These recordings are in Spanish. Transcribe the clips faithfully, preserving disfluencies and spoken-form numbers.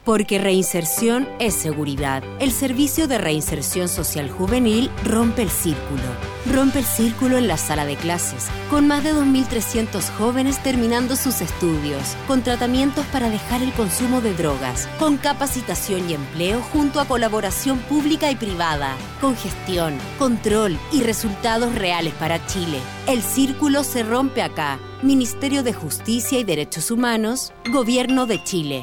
Porque reinserción es seguridad. El Servicio de Reinserción Social Juvenil rompe el círculo. Rompe el círculo en la sala de clases, con más de dos mil trescientos jóvenes terminando sus estudios, con tratamientos para dejar el consumo de drogas, con capacitación y empleo junto a colaboración pública y privada, con gestión, control y resultados reales para Chile. El círculo se rompe acá. Ministerio de Justicia y Derechos Humanos, Gobierno de Chile.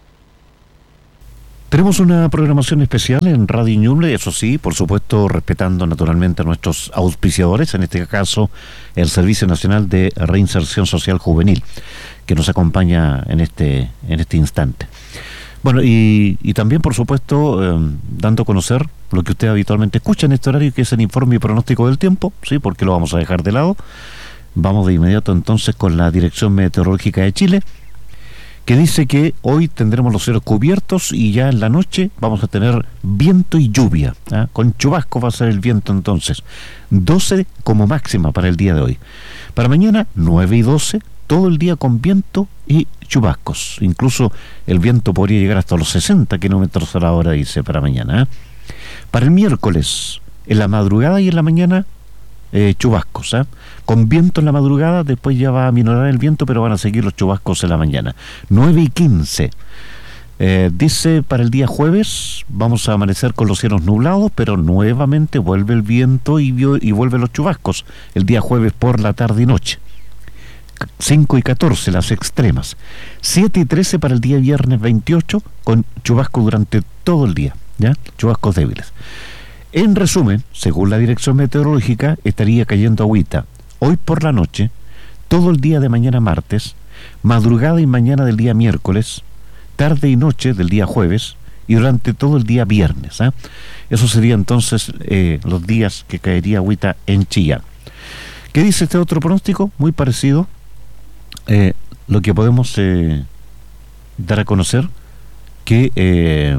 Tenemos una programación especial en Radio Ñuble, eso sí, por supuesto, respetando naturalmente a nuestros auspiciadores, en este caso el Servicio Nacional de Reinserción Social Juvenil, que nos acompaña en este, en este instante. Bueno, y, y también, por supuesto, eh, dando a conocer lo que usted habitualmente escucha en este horario, que es el informe y pronóstico del tiempo, sí, porque lo vamos a dejar de lado. Vamos de inmediato entonces con la Dirección Meteorológica de Chile, que dice que hoy tendremos los cielos cubiertos y ya en la noche vamos a tener viento y lluvia, ¿eh? Con chubasco va a ser el viento entonces. doce como máxima para el día de hoy. Para mañana, nueve y doce, todo el día con viento y chubascos. Incluso el viento podría llegar hasta los sesenta kilómetros a la hora, dice, para mañana, ¿eh? Para el miércoles, en la madrugada y en la mañana, Eh, chubascos, ¿eh? Con viento en la madrugada, después ya va a minorar el viento, pero van a seguir los chubascos en la mañana. nueve y quince. Eh, dice para el día jueves, vamos a amanecer con los cielos nublados, pero nuevamente vuelve el viento y, y vuelven los chubascos el día jueves por la tarde y noche. cinco y catorce, las extremas. siete y trece para el día viernes veintiocho, con chubascos durante todo el día, ¿ya? Chubascos débiles. En resumen, según la Dirección Meteorológica, estaría cayendo agüita hoy por la noche, todo el día de mañana martes, madrugada y mañana del día miércoles, tarde y noche del día jueves y durante todo el día viernes, ¿eh? Eso sería entonces eh, los días que caería agüita en Chillán. ¿Qué dice este otro pronóstico? Muy parecido. Eh, lo que podemos eh, dar a conocer que... Eh,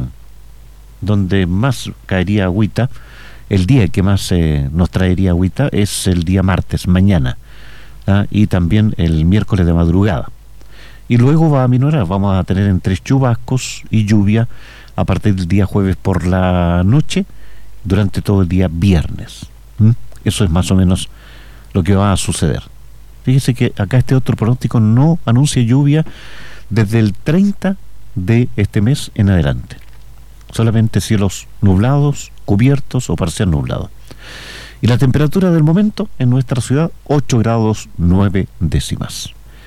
donde más caería agüita, el día que más eh, nos traería agüita es el día martes, mañana, ¿ah? Y también el miércoles de madrugada. Y luego va a minorar, vamos a tener entre chubascos y lluvia a partir del día jueves por la noche, durante todo el día viernes. ¿Mm? Eso es más o menos lo que va a suceder. Fíjese que acá este otro pronóstico no anuncia lluvia desde el treinta de este mes en adelante. Solamente cielos nublados, cubiertos o parcial nublados. Y la temperatura del momento en nuestra ciudad, ocho grados nueve décimas.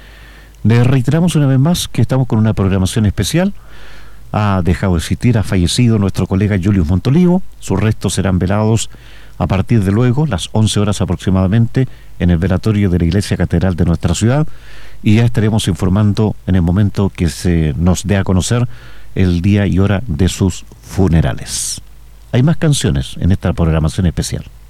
Le reiteramos una vez más que estamos con una programación especial. Ha dejado de existir, ha fallecido nuestro colega Julius Montolivo. Sus restos serán velados a partir de luego, las once horas aproximadamente, en el velatorio de la Iglesia Catedral de nuestra ciudad. Y ya estaremos informando en el momento que se nos dé a conocer el día y hora de sus funerales. Hay más canciones en esta programación especial.